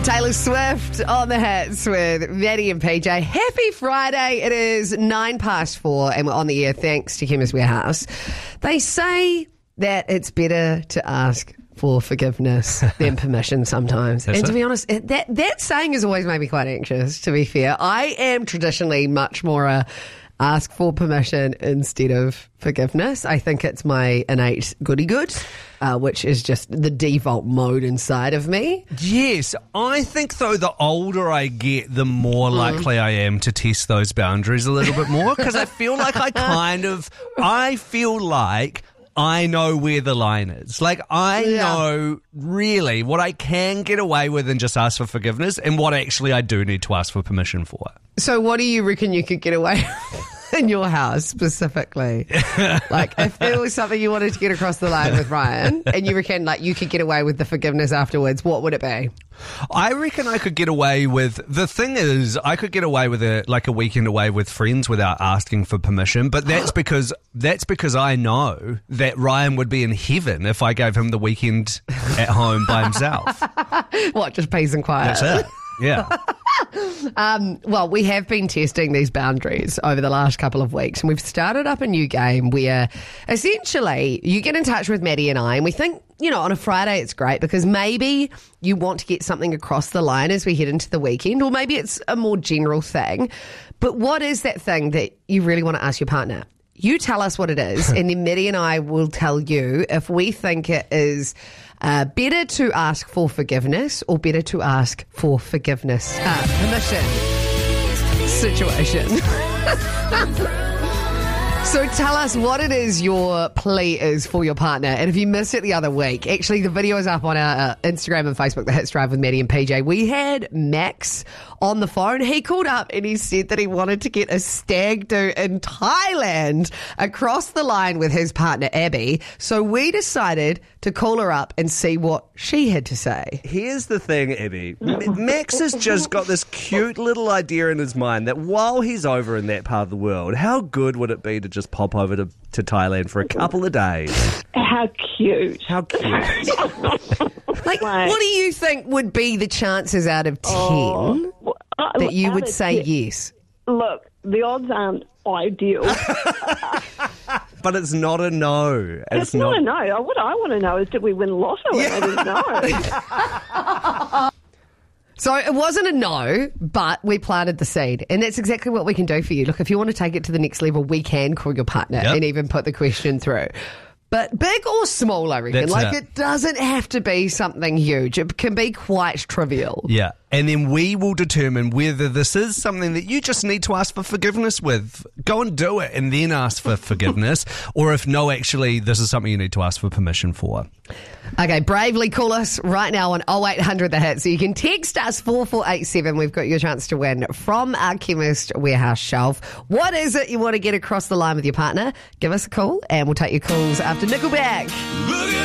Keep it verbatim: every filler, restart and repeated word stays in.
Taylor Swift on the hits with Maddie and P J. Happy Friday. It is nine past four and we're on the air thanks to Chemist Warehouse. They say that it's better to ask for forgiveness than permission sometimes. And to be honest, it, that, that saying has always made me quite anxious, to be fair. I am traditionally much more a ask for permission instead of forgiveness. I think it's my innate goody-good, uh, which is just the default mode inside of me. Yes, I think, though, the older I get, the more likely mm. I am to test those boundaries a little bit more, because I feel like I kind of, I feel like I know where the line is. Like, I yeah. know really what I can get away with and just ask for forgiveness and what actually I do need to ask for permission for. So what do you reckon you could get away with in your house specifically? Like, if there was something you wanted to get across the line with Ryan and you reckon like you could get away with the forgiveness afterwards, what would it be? I reckon I could get away with, the thing is, I could get away with a like a weekend away with friends without asking for permission, but that's because that's because I know that Ryan would be in heaven if I gave him the weekend at home by himself. What, just peace and quiet? That's it. Yeah. um, well, we have been testing these boundaries over the last couple of weeks, and we've started up a new game where essentially you get in touch with Maddie and I, and we think, you know, on a Friday it's great because maybe you want to get something across the line as we head into the weekend, or maybe it's a more general thing. But what is that thing that you really want to ask your partner? You tell us what it is, and then Maddie and I will tell you if we think it is uh, better to ask for forgiveness or better to ask for forgiveness. Uh, permission situation. So tell us what it is your plea is for your partner. And if you missed it the other week, actually the video is up on our uh, Instagram and Facebook, The Hits Drive with Maddie and P J. We had Max on the phone. He called up and he said that he wanted to get a stag do in Thailand across the line with his partner Abby. So we decided to call her up and see what she had to say. Here's the thing, Abby. M- Max has just got this cute little idea in his mind that while he's over in that part of the world, how good would it be to just pop over to, to Thailand for a couple of days? How cute. How cute. Like, what do you think would be the chances out of ten oh, uh, that you would say ten. Yes? Look, the odds aren't ideal. But it's not a no. It's, it's not, not a no. What I want to know is, did we win lotto? Yeah. I didn't know. So it wasn't a no, but we planted the seed. And that's exactly what we can do for you. Look, if you want to take it to the next level, we can call your partner yep. and even put the question through. But big or small, I reckon. That's like, it. it doesn't have to be something huge. It can be quite trivial. Yeah. And then we will determine whether this is something that you just need to ask for forgiveness with. Go and do it and then ask for forgiveness. Or if no, actually, this is something you need to ask for permission for. Okay, bravely call us right now on oh eight hundred the hit. So you can text us four four eight seven. We've got your chance to win from our Chemist Warehouse shelf. What is it you want to get across the line with your partner? Give us a call and we'll take your calls after Nickelback.